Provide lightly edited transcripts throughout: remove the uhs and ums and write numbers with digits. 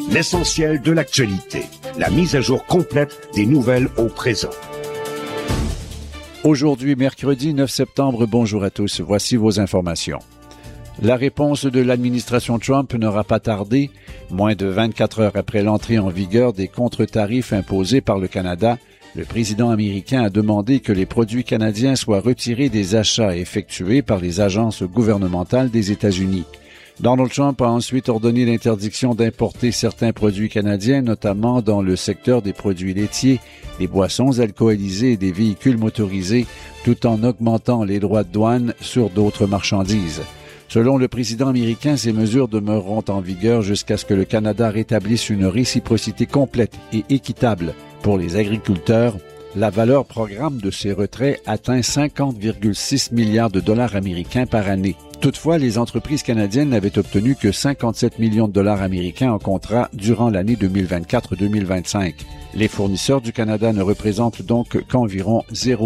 l'essentiel de l'actualité, la mise à jour complète des nouvelles au présent. Aujourd'hui, mercredi 9 septembre, bonjour à tous, voici vos informations. La réponse de l'administration Trump n'aura pas tardé. Moins de 24 heures après l'entrée en vigueur des contre-tarifs imposés par le Canada, le président américain a demandé que les produits canadiens soient retirés des achats effectués par les agences gouvernementales des États-Unis. Donald Trump a ensuite ordonné l'interdiction d'importer certains produits canadiens, notamment dans le secteur des produits laitiers, des boissons alcoolisées et des véhicules motorisés, tout en augmentant les droits de douane sur d'autres marchandises. Selon le président américain, ces mesures demeureront en vigueur jusqu'à ce que le Canada rétablisse une réciprocité complète et équitable pour les agriculteurs. La valeur programme de ces retraits atteint 50,6 milliards de dollars américains par année. Toutefois, les entreprises canadiennes n'avaient obtenu que 57 millions de dollars américains en contrat durant l'année 2024-2025. Les fournisseurs du Canada ne représentent donc qu'environ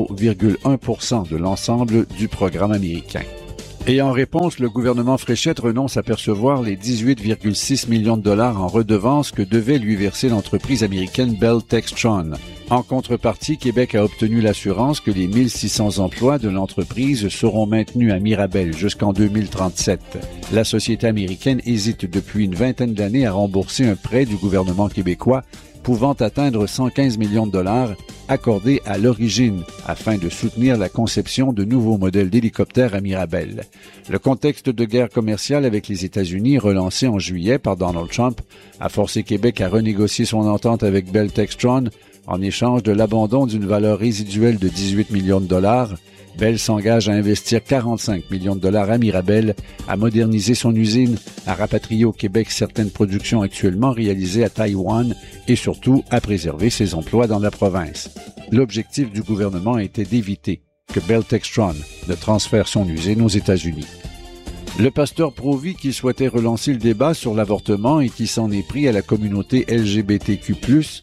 0,1% de l'ensemble du programme américain. Et en réponse, le gouvernement Fréchette renonce à percevoir les 18,6 millions de dollars en redevances que devait lui verser l'entreprise américaine Bell Textron. En contrepartie, Québec a obtenu l'assurance que les 1600 emplois de l'entreprise seront maintenus à Mirabel jusqu'en 2037. La société américaine hésite depuis une vingtaine d'années à rembourser un prêt du gouvernement québécois pouvant atteindre 115 millions de dollars accordés à l'origine afin de soutenir la conception de nouveaux modèles d'hélicoptères à Mirabel. Le contexte de guerre commerciale avec les États-Unis, relancé en juillet par Donald Trump, a forcé Québec à renégocier son entente avec Bell Textron en échange de l'abandon d'une valeur résiduelle de 18 millions de dollars. Bell s'engage à investir 45 millions de dollars à Mirabel, à moderniser son usine, à rapatrier au Québec certaines productions actuellement réalisées à Taïwan et surtout à préserver ses emplois dans la province. L'objectif du gouvernement était d'éviter que Bell Textron ne transfère son usine aux États-Unis. Le pasteur pro-vie qui souhaitait relancer le débat sur l'avortement et qui s'en est pris à la communauté LGBTQ+,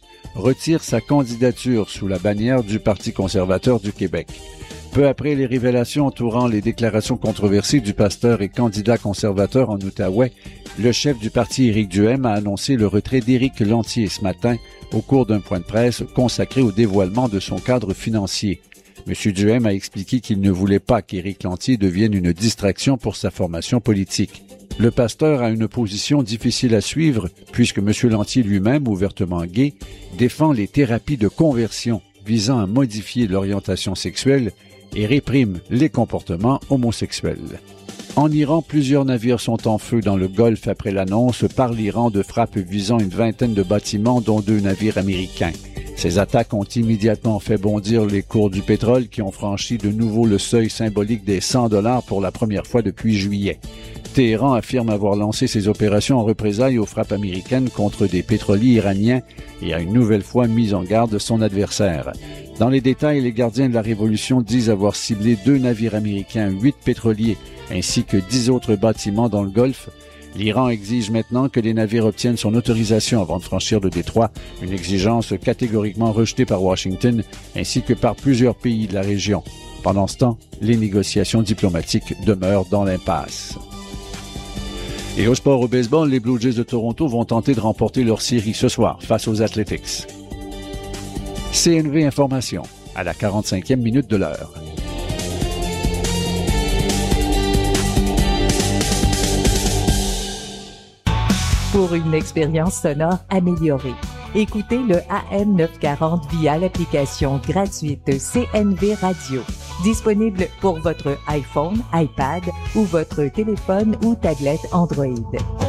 retire sa candidature sous la bannière du Parti conservateur du Québec. Peu après les révélations entourant les déclarations controversées du pasteur et candidat conservateur en Outaouais, le chef du parti Éric Duhaime a annoncé le retrait d'Éric Lantier ce matin au cours d'un point de presse consacré au dévoilement de son cadre financier. M. Duhaime a expliqué qu'il ne voulait pas qu'Éric Lantier devienne une distraction pour sa formation politique. Le pasteur a une position difficile à suivre puisque M. Lantier lui-même, ouvertement gay, défend les thérapies de conversion visant à modifier l'orientation sexuelle et réprime les comportements homosexuels. En Iran, plusieurs navires sont en feu dans le Golfe après l'annonce par l'Iran de frappes visant une vingtaine de bâtiments, dont 2 navires américains. Ces attaques ont immédiatement fait bondir les cours du pétrole qui ont franchi de nouveau le seuil symbolique des $100 pour la première fois depuis juillet. Téhéran affirme avoir lancé ses opérations en représailles aux frappes américaines contre des pétroliers iraniens et a une nouvelle fois mis en garde son adversaire. Dans les détails, les gardiens de la Révolution disent avoir ciblé 2 navires américains, 8 pétroliers, ainsi que 10 autres bâtiments dans le Golfe. L'Iran exige maintenant que les navires obtiennent son autorisation avant de franchir le détroit, une exigence catégoriquement rejetée par Washington, ainsi que par plusieurs pays de la région. Pendant ce temps, les négociations diplomatiques demeurent dans l'impasse. Et au sport au baseball, les Blue Jays de Toronto vont tenter de remporter leur série ce soir face aux Athletics. CNV Information, à la 45e minute de l'heure. Pour une expérience sonore améliorée, écoutez le AM 940 via l'application gratuite CNV Radio. Disponible pour votre iPhone, iPad ou votre téléphone ou tablette Android.